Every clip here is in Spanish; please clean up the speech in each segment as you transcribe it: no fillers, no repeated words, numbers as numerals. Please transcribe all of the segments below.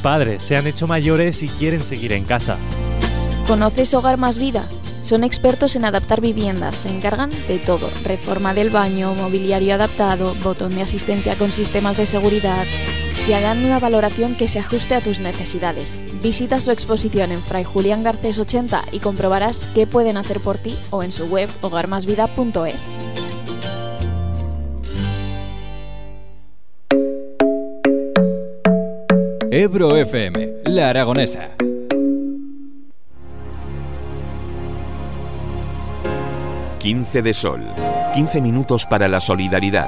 padres se han hecho mayores y quieren seguir en casa. ¿Conoces Hogar Más Vida? Son expertos en adaptar viviendas, se encargan de todo: reforma del baño, mobiliario adaptado, botón de asistencia con sistemas de seguridad, y harán una valoración que se ajuste a tus necesidades. Visita su exposición en Fray Julián Garcés 80 y comprobarás qué pueden hacer por ti, o en su web hogarmasvida.es. Ebro FM, La Aragonesa. «15 de sol», 15 minutos para la solidaridad.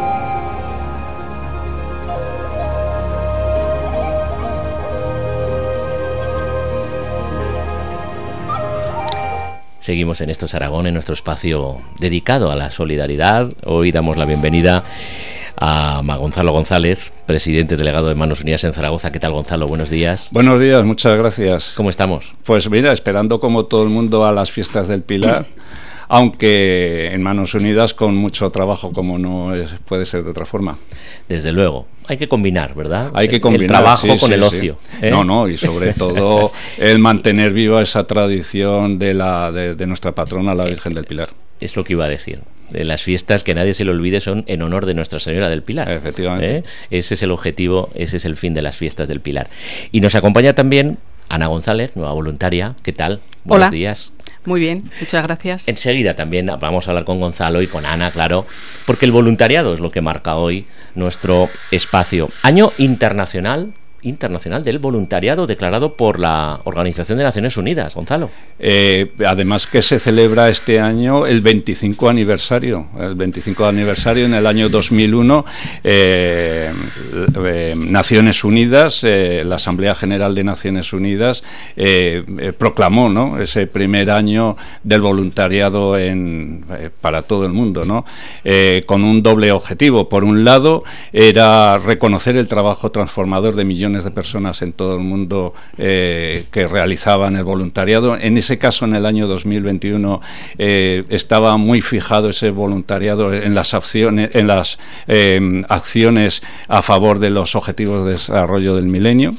Seguimos en Estos Aragón, en nuestro espacio dedicado a la solidaridad. Hoy damos la bienvenida a Gonzalo González, presidente delegado de Manos Unidas en Zaragoza. ¿Qué tal, Gonzalo? Buenos días. Buenos días, muchas gracias. ¿Cómo estamos? Pues mira, esperando como todo el mundo a las fiestas del Pilar, aunque en Manos Unidas con mucho trabajo, como no puede ser de otra forma. Desde luego. Hay que combinar, ¿verdad? Hay que combinar el trabajo con el sí. ocio. ¿Eh? No, y sobre todo el mantener viva esa tradición de nuestra patrona, la Virgen del Pilar. Es lo que iba a decir. De las fiestas, que nadie se lo olvide, son en honor de Nuestra Señora del Pilar. Efectivamente. Ese es el objetivo, ese es el fin de las fiestas del Pilar. Y nos acompaña también Ana González, nueva voluntaria. ¿Qué tal? Buenos días. Muy bien, muchas gracias. Enseguida también vamos a hablar con Gonzalo y con Ana, claro, porque el voluntariado es lo que marca hoy nuestro espacio. Año internacional del voluntariado declarado por la Organización de Naciones Unidas. Gonzalo. Además que se celebra este año el 25 aniversario. El 25 aniversario en el año 2001, Naciones Unidas, la Asamblea General de Naciones Unidas, proclamó, ¿no?, ese primer año del voluntariado para todo el mundo, ¿no? Con un doble objetivo. Por un lado, era reconocer el trabajo transformador de millones de personas en todo el mundo que realizaban el voluntariado. En ese caso, en el año 2021, estaba muy fijado ese voluntariado en las acciones a favor de los objetivos de desarrollo del milenio,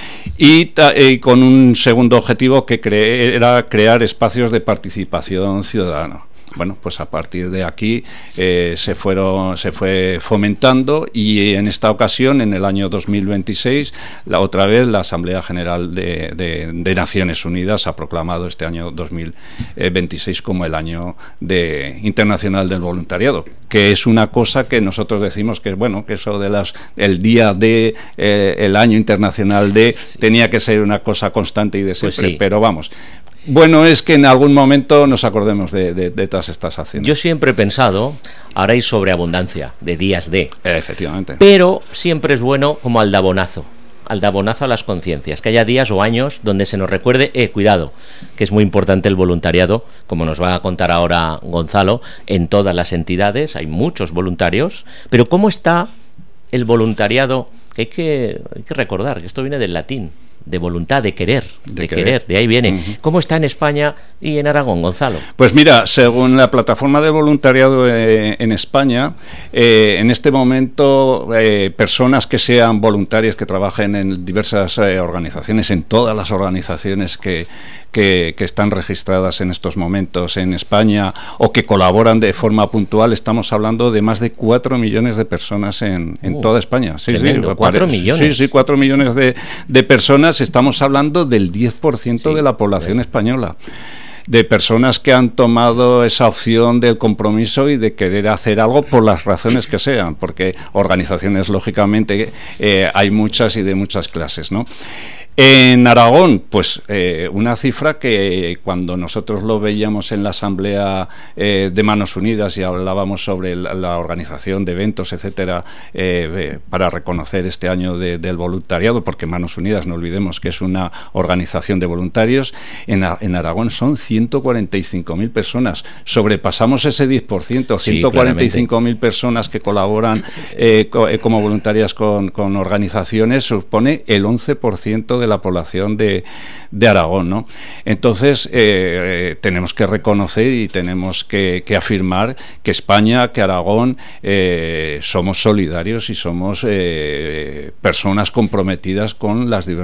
y con un segundo objetivo que era crear espacios de participación ciudadana. Bueno, pues a partir de aquí se fue fomentando, y en esta ocasión, en el año 2026, otra vez la Asamblea General de Naciones Unidas ha proclamado este año 2026 como el año internacional del voluntariado, que es una cosa que nosotros decimos que, bueno, que eso de el día de el año internacional tenía que ser una cosa constante y de siempre, pues sí. Pero vamos. Bueno, es que en algún momento nos acordemos de todas estas acciones. Yo siempre he pensado, ahora hay sobreabundancia de días de... Efectivamente. Pero siempre es bueno como aldabonazo a las conciencias, que haya días o años donde se nos recuerde, cuidado, que es muy importante el voluntariado, como nos va a contar ahora Gonzalo, en todas las entidades, hay muchos voluntarios, pero ¿cómo está el voluntariado? Hay que recordar que esto viene del latín, de voluntad, de querer, de ahí viene. Uh-huh. ¿Cómo está en España y en Aragón, Gonzalo? Pues mira, según la plataforma de voluntariado en España, en este momento personas que sean voluntarias, que trabajen en diversas organizaciones, en todas las organizaciones que están registradas en estos momentos en España, o que colaboran de forma puntual, estamos hablando de más de 4 millones de personas en toda España. Sí, tremendo, sí, 4 millones. Sí, 4 millones de personas. Estamos hablando del 10% de la población española, de personas que han tomado esa opción del compromiso y de querer hacer algo por las razones que sean, porque organizaciones, lógicamente, hay muchas y de muchas clases, ¿no? En Aragón, pues una cifra que cuando nosotros lo veíamos en la Asamblea de Manos Unidas y hablábamos sobre la organización de eventos, etcétera, para reconocer este año del voluntariado, porque Manos Unidas, no olvidemos que es una organización de voluntarios, en Aragón son 145.000 personas. Sobrepasamos ese 10%, sí, 145.000 personas que colaboran como voluntarias con organizaciones, supone el 11% de la población de Aragón, ¿no? Entonces tenemos que reconocer y tenemos que afirmar que España, que Aragón somos solidarios y somos personas comprometidas con las diversas